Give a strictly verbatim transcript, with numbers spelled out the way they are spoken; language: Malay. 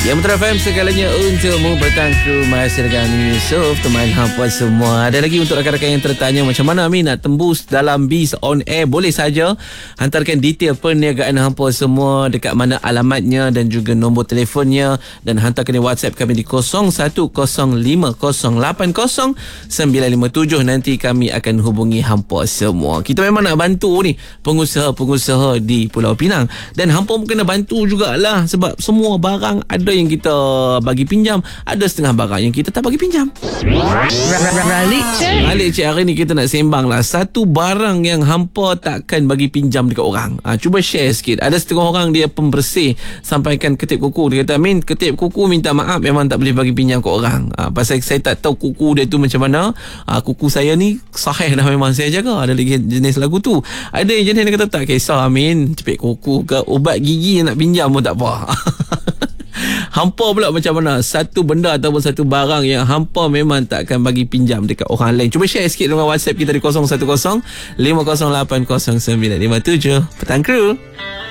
Yang Metro F M segalanya untukmu petang kru masih dengan Yusof teman hampa semua. Ada lagi untuk rakan-rakan yang tertanya macam mana Amin nak tembus dalam Biz on Air, boleh saja hantarkan detail perniagaan hampa semua, dekat mana alamatnya dan juga nombor telefonnya, dan hantarkan di WhatsApp kami di kosong satu kosong lima kosong lapan kosong sembilan lima tujuh. Nanti kami akan hubungi hampa semua. Kita memang nak bantu ni pengusaha-pengusaha di Pulau Pinang, dan hampa pun kena bantu jugalah, sebab semua barang ada yang kita bagi pinjam, ada setengah barang yang kita tak bagi pinjam. Ralik cik Ralik cik, hari ni kita nak sembang lah satu barang yang hampa takkan bagi pinjam dekat orang. ha, Cuba share sikit. Ada setengah orang dia pembersih, sampaikan ketip kuku, dia kata Min, ketip kuku minta maaf, memang tak boleh bagi pinjam ke orang. ha, Pasal saya tak tahu kuku dia tu macam mana. ha, Kuku saya ni sahih dah, memang saya jaga. Ada lagi jenis lagu tu. Ada yang jenis dia kata tak kisah Min, cepit kuku ke ubat gigi yang nak pinjam pun tak apa. Hampa pula macam mana satu benda ataupun satu barang yang hampa memang tak akan bagi pinjam dekat orang lain. Cuba share sikit dengan WhatsApp kita di kosong satu kosong lima kosong lapan kosong sembilan lima tujuh. Petang Kru.